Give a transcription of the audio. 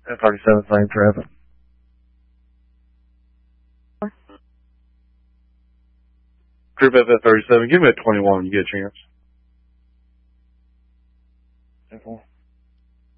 F-37, same traffic. Group FF-37, give me a 21 when you get a chance. 10-4.